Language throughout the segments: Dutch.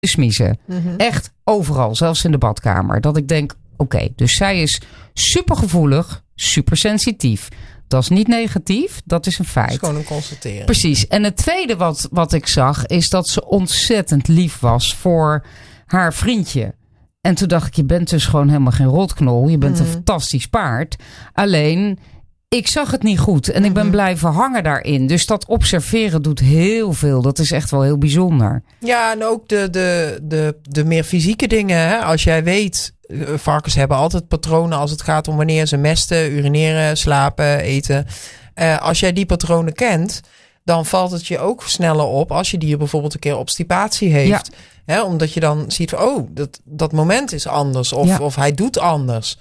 smiezen. Mm-hmm. Echt overal, zelfs in de badkamer. Dat ik denk, oké, dus zij is supergevoelig, supersensitief. Dat is niet negatief, dat is een feit. Dat is gewoon een constatering. Precies. En het tweede wat ik zag, is dat ze ontzettend lief was voor haar vriendje. En toen dacht ik, je bent dus gewoon helemaal geen rotknol. Je bent een fantastisch paard. Alleen, ik zag het niet goed. En ik ben blijven hangen daarin. Dus dat observeren doet heel veel. Dat is echt wel heel bijzonder. Ja, en ook de meer fysieke dingen. Hè? Als jij weet, varkens hebben altijd patronen als het gaat om wanneer ze mesten, urineren, slapen, eten. Als jij die patronen kent, dan valt het je ook sneller op als je dier bijvoorbeeld een keer obstipatie heeft. Ja. Hè? Omdat je dan ziet van, oh, dat moment is anders. Of hij doet anders.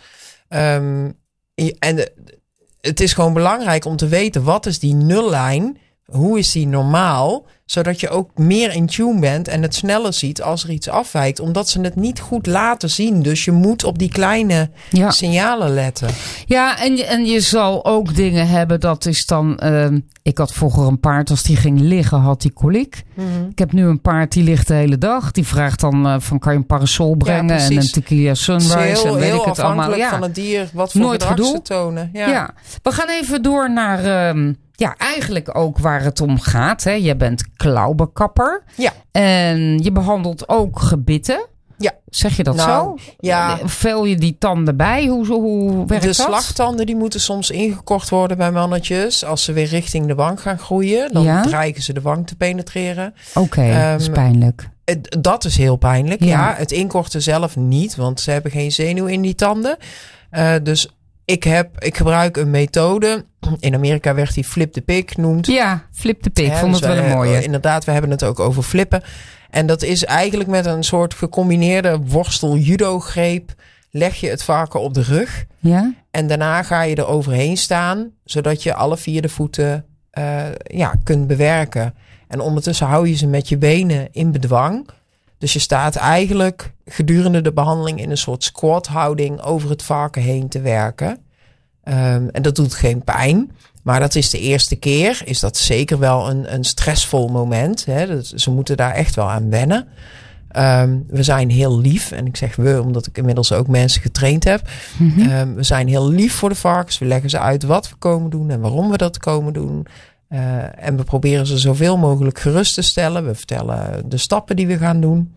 Het is gewoon belangrijk om te weten, wat is die nullijn? Hoe is die normaal? Zodat je ook meer in tune bent en het sneller ziet als er iets afwijkt. Omdat ze het niet goed laten zien. Dus je moet op die kleine signalen letten. Ja, en je zal ook dingen hebben. Dat is dan... ik had vroeger een paard, als die ging liggen, had die koliek. Mm-hmm. Ik heb nu een paard die ligt de hele dag. Die vraagt dan van, kan je een parasol brengen? En een tequila sunrise en weet ik het allemaal. Ja, van het dier, wat voor gedrag ze tonen. Ja. We gaan even door naar... eigenlijk ook waar het om gaat. Hè. Je bent klauwbekapper. Ja. En je behandelt ook gebitten. Ja. Zeg je dat zo? Ja. Vel je die tanden bij? Hoe werkt dat? De slagtanden die moeten soms ingekort worden bij mannetjes. Als ze weer richting de wang gaan groeien. Dan dreigen ze de wang te penetreren. Oké, dat is pijnlijk. Dat is heel pijnlijk. Ja. Het inkorten zelf niet. Want ze hebben geen zenuw in die tanden. Dus ik gebruik een methode. In Amerika werd die flip the pig genoemd. Ja, flip the pig. Ik vond het wel een mooie. Inderdaad, we hebben het ook over flippen. En dat is eigenlijk met een soort gecombineerde worstel-judo-greep. Leg je het varken op de rug. Ja. En daarna ga je er overheen staan. Zodat je alle 4 de voeten kunt bewerken. En ondertussen hou je ze met je benen in bedwang. Dus je staat eigenlijk gedurende de behandeling in een soort squat-houding over het varken heen te werken. En dat doet geen pijn. Maar dat is de eerste keer. Is dat zeker wel een stressvol moment. Hè? Ze moeten daar echt wel aan wennen. We zijn heel lief. En ik zeg we, omdat ik inmiddels ook mensen getraind heb. Mm-hmm. We zijn heel lief voor de varkens. We leggen ze uit wat we komen doen en waarom we dat komen doen. En we proberen ze zoveel mogelijk gerust te stellen. We vertellen de stappen die we gaan doen.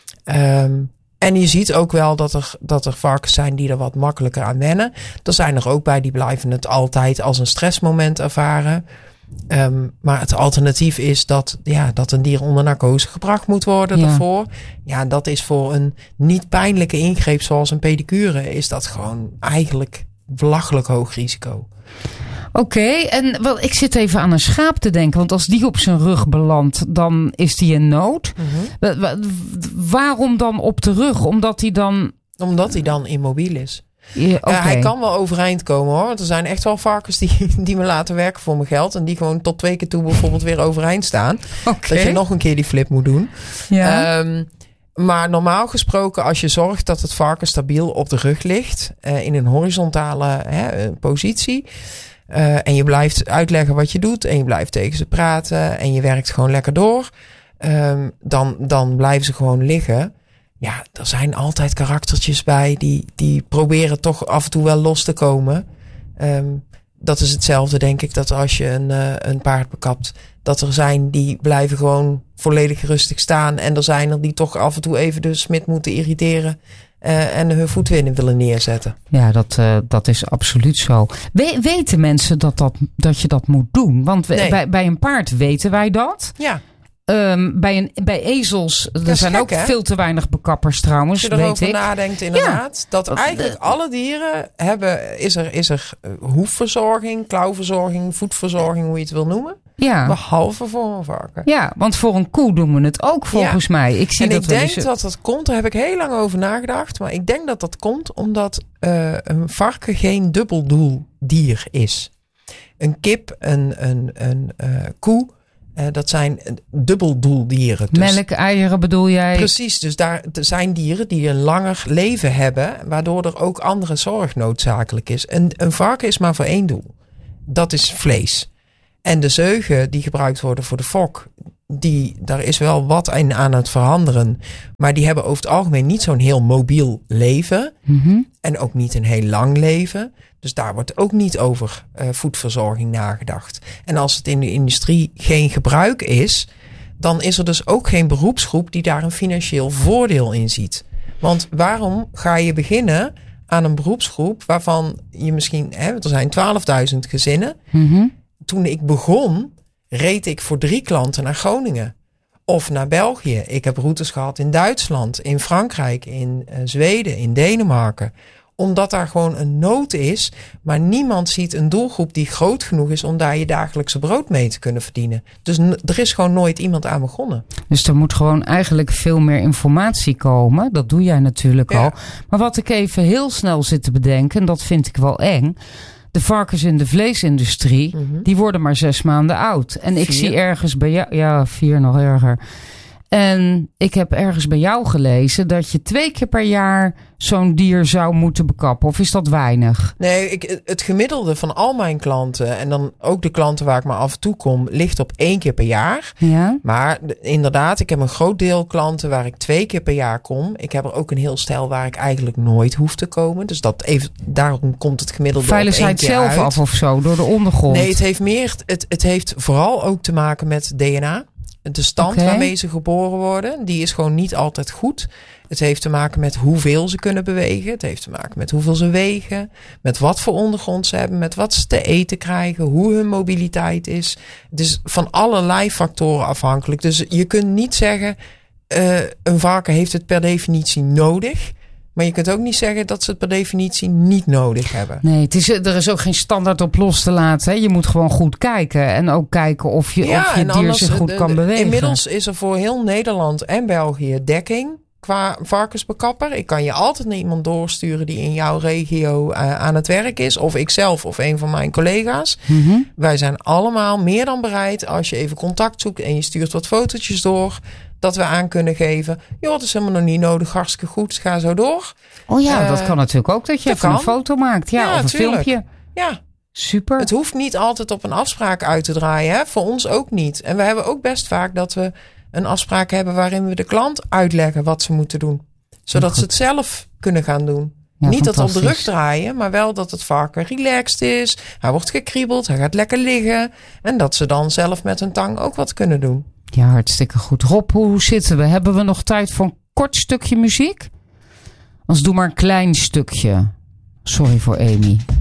En je ziet ook wel dat er varkens zijn die er wat makkelijker aan wennen. Er zijn er ook bij die blijven het altijd als een stressmoment ervaren. Maar het alternatief is dat een dier onder narcose gebracht moet worden daarvoor. Ja, dat is voor een niet pijnlijke ingreep zoals een pedicure. Is dat gewoon eigenlijk belachelijk hoog risico. Oké, en ik zit even aan een schaap te denken. Want als die op zijn rug belandt, dan is die in nood. Mm-hmm. Waarom dan op de rug? Omdat hij dan immobiel is. Ja, okay. Hij kan wel overeind komen hoor. Want er zijn echt wel varkens die me laten werken voor mijn geld. En die gewoon tot 2 keer toe bijvoorbeeld weer overeind staan. Okay. Dat je nog een keer die flip moet doen. Ja. Maar normaal gesproken, als je zorgt dat het varken stabiel op de rug ligt. In een horizontale positie. En je blijft uitleggen wat je doet. En je blijft tegen ze praten. En je werkt gewoon lekker door. Dan blijven ze gewoon liggen. Ja, er zijn altijd karaktertjes bij. Die proberen toch af en toe wel los te komen. Dat is hetzelfde denk ik. Dat als je een paard bekapt. Dat er zijn die blijven gewoon volledig rustig staan. En er zijn er die toch af en toe even de smid moeten irriteren. En hun voet weer in willen neerzetten. Ja, dat is absoluut zo. Weten mensen dat je dat moet doen? Want bij een paard weten wij dat. Ja. Bij ezels, er zijn gek, ook veel te weinig bekappers trouwens. Als je erover nadenkt inderdaad. Dat eigenlijk alle dieren hebben, is er hoefverzorging, klauwverzorging, voetverzorging, hoe je het wil noemen. Ja. Behalve voor een varken. Ja, want voor een koe doen we het ook volgens mij. Ik denk dat dat komt, daar heb ik heel lang over nagedacht. Maar ik denk dat dat komt omdat een varken geen dubbeldoeldier is. Een kip, een koe. Dat zijn dubbeldoeldieren. Dus melk, eieren bedoel jij? Precies, dus er zijn dieren die een langer leven hebben, waardoor er ook andere zorg noodzakelijk is. Een varken is maar voor 1 doel. Dat is vlees. En de zeugen die gebruikt worden voor de fok, daar is wel wat aan het veranderen. Maar die hebben over het algemeen niet zo'n heel mobiel leven. Mm-hmm. En ook niet een heel lang leven. Dus daar wordt ook niet over voedselverzorging nagedacht. En als het in de industrie geen gebruik is, dan is er dus ook geen beroepsgroep die daar een financieel voordeel in ziet. Want waarom ga je beginnen aan een beroepsgroep waarvan je misschien, er zijn 12.000 gezinnen. Mm-hmm. Toen ik begon, reed ik voor 3 klanten naar Groningen. Of naar België. Ik heb routes gehad in Duitsland, in Frankrijk, in Zweden, in Denemarken. Omdat daar gewoon een nood is. Maar niemand ziet een doelgroep die groot genoeg is om daar je dagelijkse brood mee te kunnen verdienen. Dus er is gewoon nooit iemand aan begonnen. Dus er moet gewoon eigenlijk veel meer informatie komen. Dat doe jij natuurlijk al. Maar wat ik even heel snel zit te bedenken, en dat vind ik wel eng. De varkens in de vleesindustrie, die worden maar 6 maanden oud. En 4. ik zie ergens bij jou, ja, 4 nog erger. En ik heb ergens bij jou gelezen dat je 2 keer per jaar zo'n dier zou moeten bekappen. Of is dat weinig? Nee, het gemiddelde van al mijn klanten en dan ook de klanten waar ik maar af en toe kom, ligt op 1 keer per jaar. Ja. Maar inderdaad, ik heb een groot deel klanten waar ik 2 keer per jaar kom. Ik heb er ook een heel stel waar ik eigenlijk nooit hoef te komen. Dus daarom komt het gemiddelde Veilen op zij 1 het keer zelf uit. af of zo, door de ondergrond? Nee, het heeft vooral ook te maken met DNA. De stand waarmee ze geboren worden, die is gewoon niet altijd goed. Het heeft te maken met hoeveel ze kunnen bewegen. Het heeft te maken met hoeveel ze wegen. Met wat voor ondergrond ze hebben. Met wat ze te eten krijgen. Hoe hun mobiliteit is. Het is van allerlei factoren afhankelijk. Dus je kunt niet zeggen, een varken heeft het per definitie nodig. Maar je kunt ook niet zeggen dat ze het per definitie niet nodig hebben. Nee, er is ook geen standaard op los te laten. Hè? Je moet gewoon goed kijken. En ook kijken of je dier zich goed kan bewegen. Inmiddels is er voor heel Nederland en België dekking qua varkensbekapper. Ik kan je altijd naar iemand doorsturen die in jouw regio aan het werk is. Of ikzelf of een van mijn collega's. Mm-hmm. Wij zijn allemaal meer dan bereid als je even contact zoekt en je stuurt wat fotootjes door, dat we aan kunnen geven. Joh, het is helemaal nog niet nodig, hartstikke goed, ga zo door. Oh ja, dat kan natuurlijk ook, dat je even een foto maakt. Ja, of een filmpje. Ja. Super. Het hoeft niet altijd op een afspraak uit te draaien. Hè? Voor ons ook niet. En we hebben ook best vaak dat we een afspraak hebben waarin we de klant uitleggen wat ze moeten doen. Zodat ze het zelf kunnen gaan doen. Ja, niet dat op de rug draaien, maar wel dat het varken relaxed is. Hij wordt gekriebeld, hij gaat lekker liggen. En dat ze dan zelf met een tang ook wat kunnen doen. Ja, hartstikke goed. Rob, hoe zitten we? Hebben we nog tijd voor een kort stukje muziek? Anders doe maar een klein stukje. Sorry voor Amy.